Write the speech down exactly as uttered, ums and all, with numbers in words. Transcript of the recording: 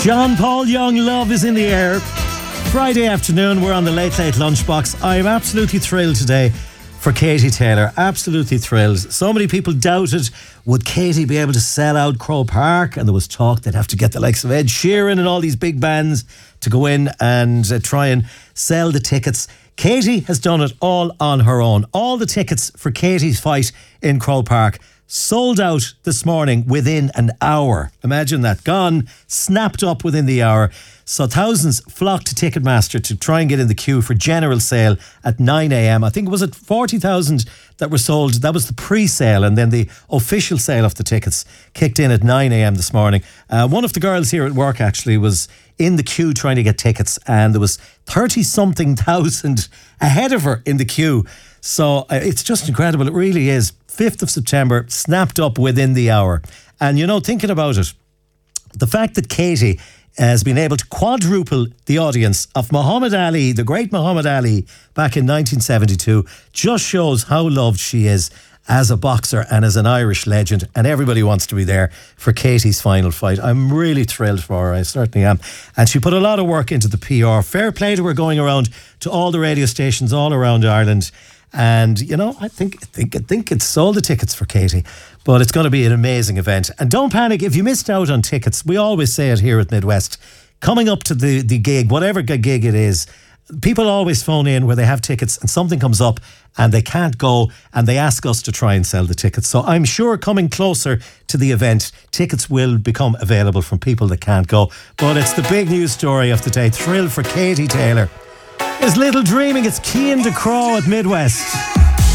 John Paul Young, Love is in the Air. Friday afternoon, we're on the Late Late Lunchbox. I'm absolutely thrilled today for Katie Taylor. Absolutely thrilled. So many people doubted, would Katie be able to sell out Croke Park? And there was talk they'd have to get the likes of Ed Sheeran and all these big bands to go in and uh, try and sell the tickets. Katie has done it all on her own. All the tickets for Katie's fight in Croke Park sold out this morning within an hour. Imagine that. Gone, snapped up within the hour. So thousands flocked to Ticketmaster to try and get in the queue for general sale at nine a.m. I think it was at forty thousand that were sold. That was the pre-sale, and then the official sale of the tickets kicked in at nine a.m. this morning. Uh, one of the girls here at work actually was in the queue trying to get tickets, and there was thirty-something thousand ahead of her in the queue. So uh, it's just incredible. It really is. fifth of September, snapped up within the hour. And, you know, thinking about it, the fact that Katie has been able to quadruple the audience of Muhammad Ali, the great Muhammad Ali, back in nineteen seventy-two, just shows how loved she is as a boxer and as an Irish legend, and everybody wants to be there for Katie's final fight. I'm really thrilled for her, I certainly am. And she put a lot of work into the P R. Fair play to her going around to all the radio stations all around Ireland. And, you know, I think, I think, I think it's sold the tickets for Katie, but it's going to be an amazing event. And don't panic if you missed out on tickets. We always say it here at Midwest. Coming up to the, the gig, whatever gig it is, people always phone in where they have tickets and something comes up and they can't go, and they ask us to try and sell the tickets. So I'm sure coming closer to the event, tickets will become available from people that can't go. But it's the big news story of the day. Thrill for Katie Taylor. There's little dreaming. It's Cian de Crow at Midwest.